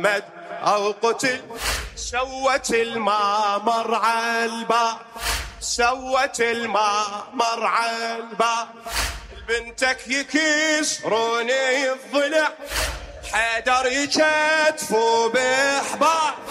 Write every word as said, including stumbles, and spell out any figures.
مد أو قتل سوت الماء مرعى الباب، سوت الماء مرعى الباب. بنتك يكسروني الضلع، حيدر يكتفوا بإحباب.